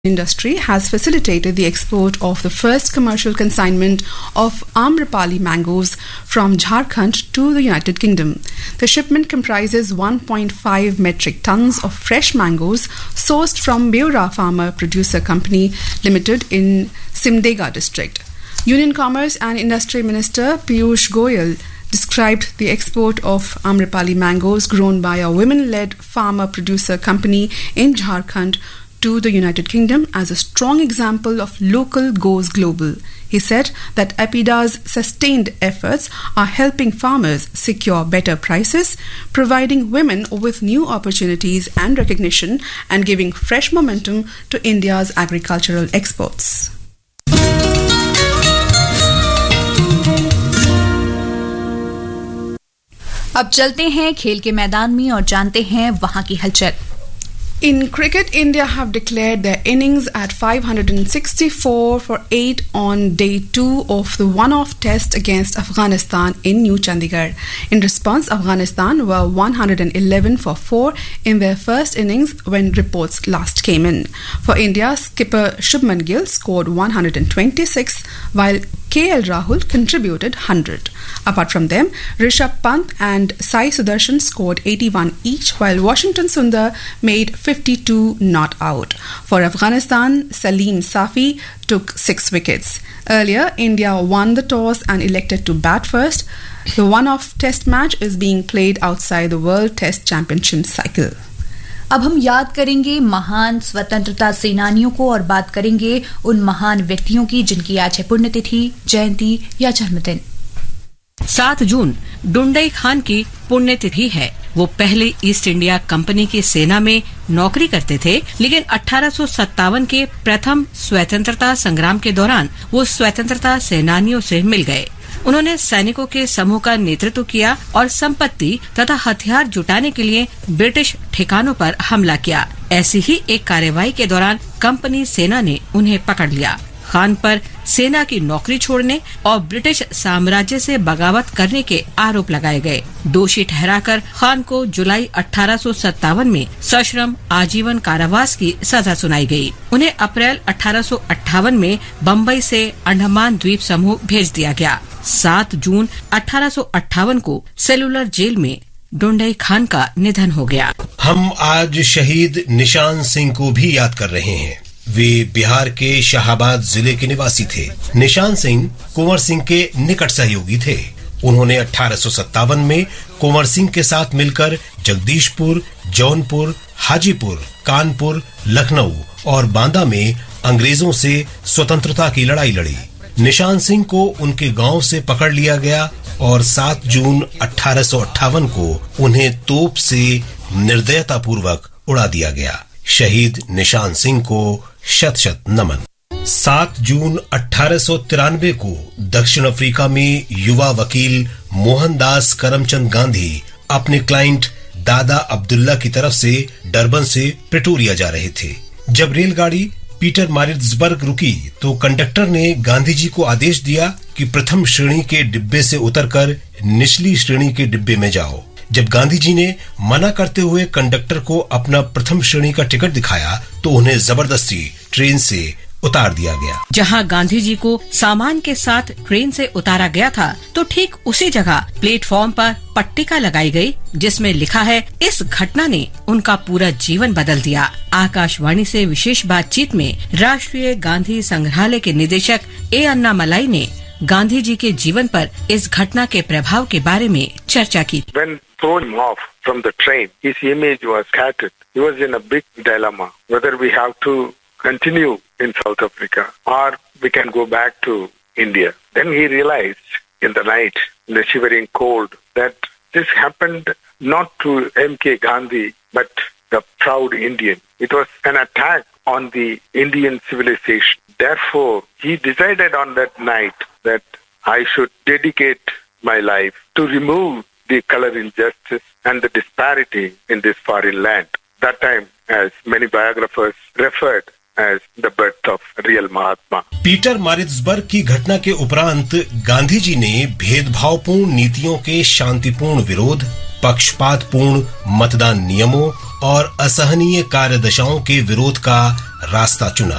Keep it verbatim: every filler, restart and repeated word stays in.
industry has facilitated the export of the first commercial consignment of Amrapali mangoes from Jharkhand to the United Kingdom. The shipment comprises one point five metric tons of fresh mangoes sourced from Beura Farmer Producer Company Limited in Simdega district. Union Commerce and Industry Minister Piyush Goyal described the export of Amrapali mangoes grown by a women-led farmer producer company in Jharkhand to the United Kingdom as a strong example of local goes global. He said that APIDA's sustained efforts are helping farmers secure better prices, providing women with new opportunities and recognition, and giving fresh momentum to India's agricultural exports. अब चलते हैं खेल के मैदान में और जानते हैं वहां की हलचल. In cricket, India have declared their innings at five hundred sixty-four for eight on day two of the one-off test against Afghanistan in New Chandigarh. In response, Afghanistan were one hundred eleven for four in their first innings when reports last came in. For India, skipper Shubman Gill scored one hundred twenty-six, while K L Rahul contributed one hundred. Apart from them, Rishabh Pant and Sai Sudarshan scored eighty-one each, while Washington Sundar made fifty-two not out. For Afghanistan, Salim Safi took six wickets. Earlier, India won the toss and elected to bat first. The one-off test match is being played outside the World Test Championship cycle. अब हम याद करेंगे महान स्वतंत्रता सेनानियों को और बात करेंगे उन महान व्यक्तियों की जिनकी आज है पुण्यतिथि, जयंती या जन्मदिन. सात जून डुंडई खान की पुण्यतिथि है. वो पहले ईस्ट इंडिया कंपनी की सेना में नौकरी करते थे, लेकिन अठारह सौ सत्तावन के प्रथम स्वतंत्रता संग्राम के दौरान वो स्वतंत्रता सेनानियों से मिल गए. उन्होंने सैनिकों के समूह का नेतृत्व किया और संपत्ति तथा हथियार जुटाने के लिए ब्रिटिश ठिकानों पर हमला किया. ऐसी ही एक कार्यवाही के दौरान कंपनी सेना ने उन्हें पकड़ लिया. खान पर सेना की नौकरी छोड़ने और ब्रिटिश साम्राज्य से बगावत करने के आरोप लगाए गए. दोषी ठहराकर खान को जुलाई अठारह सौ सत्तावन में सश्रम आजीवन कारावास की सजा सुनाई गई. उन्हें अप्रैल अठारह सौ अट्ठावन में बम्बई से अंडमान द्वीप समूह भेज दिया गया. सात जून अठारह सौ अट्ठावन को सेलुलर जेल में डुंडई खान का निधन हो गया. हम आज शहीद निशान सिंह को भी याद कर रहे हैं. वे बिहार के शाहाबाद जिले के निवासी थे. निशान सिंह कुंवर सिंह के निकट सहयोगी थे. उन्होंने अठारह सौ सत्तावन में कुंवर सिंह के साथ मिलकर जगदीशपुर, जौनपुर, हाजीपुर, कानपुर, लखनऊ और बांदा में अंग्रेजों से स्वतंत्रता की लड़ाई लड़ी. निशान सिंह को उनके गांव से पकड़ लिया गया और सात जून अठारह सौ अट्ठावन को उन्हें तोप से निर्दयतापूर्वक उड़ा दिया गया. शहीद निशान सिंह को शत शत नमन. सात जून अठारह सौ तिरानवे को दक्षिण अफ्रीका में युवा वकील मोहनदास करमचंद गांधी अपने क्लाइंट दादा अब्दुल्ला की तरफ से डरबन से प्रिटोरिया जा रहे थे. जब रेलगाड़ी पीटर मारिट्सबर्ग रुकी तो कंडक्टर ने गांधी जी को आदेश दिया कि प्रथम श्रेणी के डिब्बे से उतरकर निचली श्रेणी के डिब्बे में जाओ. जब गांधी जी ने मना करते हुए कंडक्टर को अपना प्रथम श्रेणी का टिकट दिखाया तो उन्हें जबरदस्ती ट्रेन से उतार दिया गया. जहां गांधी जी को सामान के साथ ट्रेन से उतारा गया था तो ठीक उसी जगह प्लेटफॉर्म पर पट्टिका लगाई गई जिसमें लिखा है, इस घटना ने उनका पूरा जीवन बदल दिया. आकाशवाणी से विशेष बातचीत में राष्ट्रीय गांधी संग्रहालय के निदेशक ए अन्नामलाई ने गांधी जी के जीवन पर इस घटना के प्रभाव के बारे में चर्चा की. When thrown off from the train, his image was scattered. He was in a big dilemma whether we have to continue in South Africa or we can go back to India. Then he realized in the night, in the shivering cold, that this happened not to M K Gandhi but the proud Indian. It was an attack on the Indian civilization. Therefore, he decided on that night that I should dedicate my life to remove the color injustice and the disparity in this foreign land. That time, as many biographers referred as the birth of real Mahatma. Peter Maritzburg की घटना के उपरांत गांधी जी ने भेदभावपूर्ण नीतियों के शांतिपूर्ण विरोध, पक्षपातपूर्ण मतदान नियमों और असहनीय कार्यदशाओं के विरोध का रास्ता चुना.